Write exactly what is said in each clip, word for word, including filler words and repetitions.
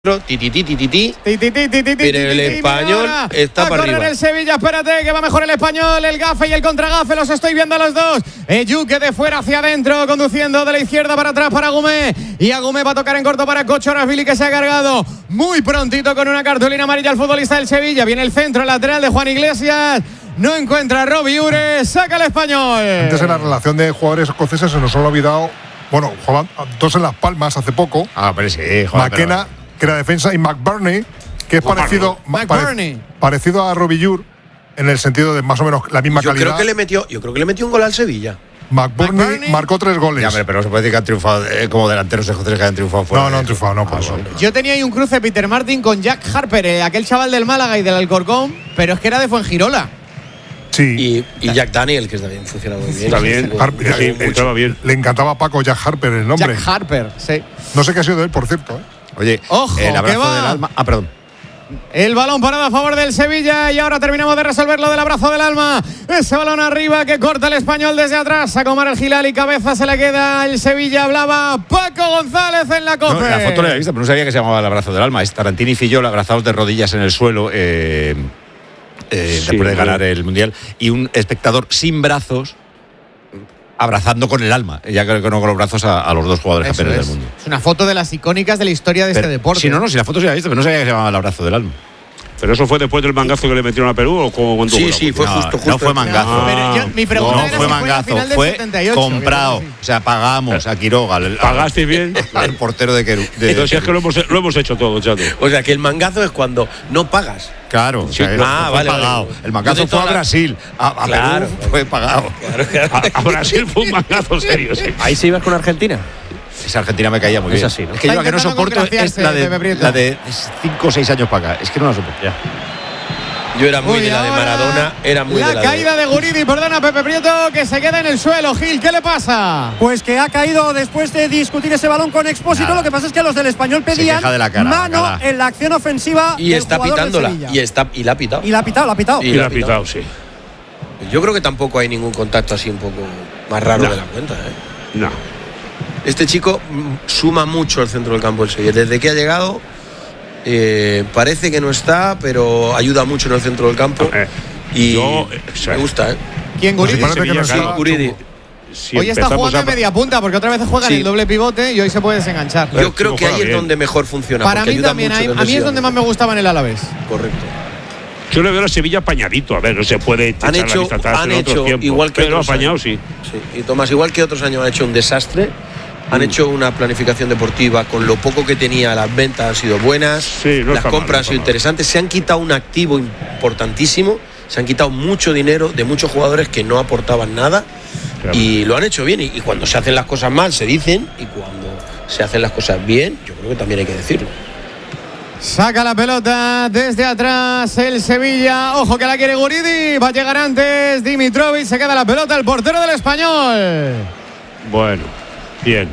Ti, ti, ti, ti, ti, ti. Pero el español está para arriba. El Sevilla, espérate, que va mejor el español, el gafe y el contragafe, los estoy viendo a los dos. Ejuke de fuera hacia adentro, conduciendo de la izquierda para atrás para Agumé. Y Agumé va a tocar en corto para Kochorashvili, que se ha cargado muy prontito con una cartulina amarilla al futbolista del Sevilla. Viene el centro lateral de Juan Iglesias. No encuentra a Robbie Ure, saca el español. Antes en la relación de jugadores escoceses se nos han olvidado, bueno, jugaban dos en Las Palmas hace poco. Ah, pero sí, joder, McKenna, pero... que era defensa, y McBurney, que es parecido, pare, parecido a Robbie Ure en el sentido de más o menos la misma yo calidad. Creo que le metió, yo creo que le metió un gol al Sevilla. McBurney, McBurney marcó tres goles. Ya, pero no se puede decir que han triunfado eh, como delanteros escoceses que han triunfado fuera. No, no han triunfado, no, por ah, eso. Bueno. Yo tenía ahí un cruce Peter Martin con Jack Harper, eh, aquel chaval del Málaga y del Alcorcón, pero es que era de Fuengirola. Sí. Y, y Jack Daniel, que también funciona muy bien. Está bien, Harper, sí, estaba bien. Le encantaba a Paco Jack Harper el nombre. Jack Harper, sí. No sé qué ha sido de él, por cierto. ¿eh? Oye, ojo, el abrazo que va. del alma. Ah, perdón. El balón parado a favor del Sevilla y ahora terminamos de resolver lo del abrazo del alma. Ese balón arriba que corta el español desde atrás. A comer el Gilal y cabeza se le queda el Sevilla. Hablaba Paco González en la COPE. No, la foto la había visto, pero no sabía que se llamaba el abrazo del alma. Es Tarantini y Fillol abrazados de rodillas en el suelo eh, eh, sí, después de ganar bueno. el Mundial. Y un espectador sin brazos abrazando con el alma, ya que no con los brazos a, a los dos jugadores Eso campeones es. del mundo. Es una foto de las icónicas de la historia de pero, este deporte. Si no, no, si la foto se la había visto, pero no sabía que se llamaba el abrazo del alma. ¿Pero eso fue después del mangazo que le metieron a Perú o como cuando Sí, sí, fue no, justo, justo. No fue mangazo. No, pero yo, mi pregunta no era fue si mangazo, fue, la fue setenta y ocho, comprado. O sea, pagamos a Quiroga. Al, ¿Pagaste bien? Al portero de Querú. Entonces es que lo hemos, lo hemos hecho todo, chato. O sea, que el mangazo es cuando no pagas. Claro, sí, o sea, ah, fue vale, pagado. vale. El mangazo fue a Brasil. A, a claro, Perú fue pagado. Claro, claro. A, a Brasil fue un mangazo serio, sí. Ahí se ibas con Argentina. Esa Argentina me caía muy es bien. Así, ¿no? Es que yo la que no soporto es la de, la de cinco o seis años para acá. Es que no la soporto. Ya. Yo era muy Uy, de la de Maradona, era muy la de la caída de... de Guridi, perdona Pepe Prieto, que se queda en el suelo. Gil, ¿qué le pasa? Pues que ha caído después de discutir ese balón con Expósito. Nada. Lo que pasa es que los del Español pedían de la cara, mano la cara. en la acción ofensiva y del está jugador pitándola del Sevilla. y está y la ha pitado. Y la ha pitado, la ha pitado. Y, y la ha pitado, sí. Yo creo que tampoco hay ningún contacto así un poco más raro no. de la cuenta, ¿eh? No. Este chico suma mucho al centro del campo del Sevilla. Desde que ha llegado Eh, parece que no está, pero ayuda mucho en el centro del campo. Eh, y yo, me gusta, ¿eh? ¿Quién, Guridi? Pues parece que no está, Guridi. Si hoy está jugando a... en media punta, porque otra vez juega sí. en el doble pivote y hoy se puede desenganchar. Yo pero creo que ahí bien. es donde mejor funciona. Para mí también, hay, a mí es donde más me gustaba en el Alavés. Correcto. Yo le veo a Sevilla apañadito. A ver, no se puede han hecho, la vista atrás han en hecho otros tiempos, igual que pero otros apañado años. sí. sí. Y Tomás, igual que otros años han hecho un desastre. Han mm. hecho una planificación deportiva con lo poco que tenía, las ventas han sido buenas, sí, no las compras mal, han sido interesantes, se han quitado un activo importantísimo, se han quitado mucho dinero de muchos jugadores que no aportaban nada claro. y lo han hecho bien. Y, y cuando se hacen las cosas mal se dicen, y cuando se hacen las cosas bien, yo creo que también hay que decirlo. Saca la pelota desde atrás el Sevilla. Ojo que la quiere Guridi. Va a llegar antes Dimitrovic. Se queda la pelota el portero del Español. Bueno, bien.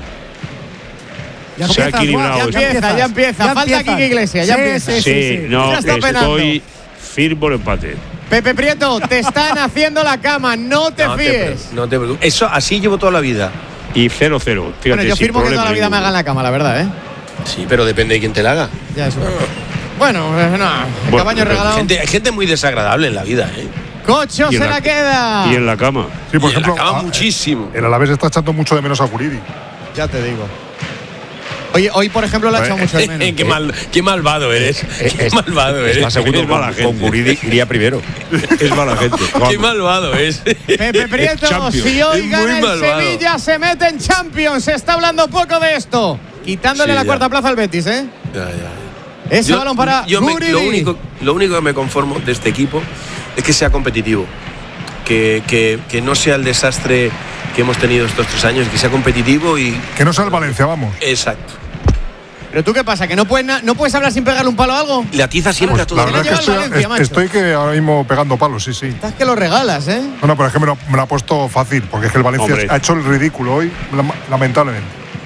Ya se empieza, ha equilibrado. Ya empieza, ya empieza. Ya Falta Kike Iglesias. Ya sí, empieza. Sí, sí, sí, sí. no, ya está estoy penando. firme por empate. Pepe Prieto, te están haciendo la cama. No te no fíes. Te, no te preocupes. Eso así llevo toda la vida. Y cero cero. Fíjate, bueno, yo firmo que toda la vida ninguno. me hagan la cama, la verdad, ¿eh? Sí, pero depende de quién te la haga. Ya, eso. Bueno, no. El bueno, caballo regalado. Hay gente, hay gente muy desagradable en la vida, ¿eh? Cocho se la, la queda. Y en la cama. Sí, por y ejemplo. En la cama a, muchísimo. El Alavés está echando mucho de menos a Guridi. Ya te digo. Hoy, hoy por ejemplo, lo ha echado mucho de menos. qué, mal, qué malvado eres. Es, qué es, malvado eres. Está segundo con, mala con Guridi iría primero. Es mala gente. Vamos. Qué malvado es. Pepe Prieto, si hoy gana el malvado. Sevilla, se mete en Champions. Se está hablando poco de esto. Quitándole sí, la ya. cuarta plaza al Betis, ¿eh? Ya, ya. Ese yo, balón para yo me, Guridi. Lo único, lo único que me conformo de este equipo es que sea competitivo. Que, que, que no sea el desastre que hemos tenido estos tres años, que sea competitivo y… Que no sea el Valencia, vamos. Exacto. ¿Pero tú qué pasa? ¿Que no puedes, no puedes hablar sin pegarle un palo a algo? Le atiza siempre pues a todo. La verdad es que estoy, Valencia, es, estoy que ahora mismo pegando palos, sí, sí. Estás que lo regalas, ¿eh? No, no, pero es que me lo, me lo ha puesto fácil, porque es que el Valencia Hombre. ha hecho el ridículo hoy, lamentablemente.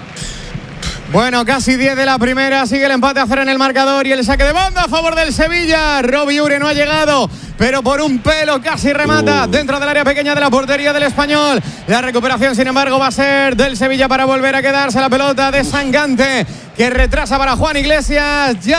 Bueno, casi diez de la primera, sigue el empate a cero en el marcador y el saque de banda a favor del Sevilla. Robbie Ure no ha llegado, pero por un pelo casi remata uh. dentro del área pequeña de la portería del Español. La recuperación, sin embargo, va a ser del Sevilla para volver a quedarse la pelota de Sangante, que retrasa para Juan Iglesias. Ya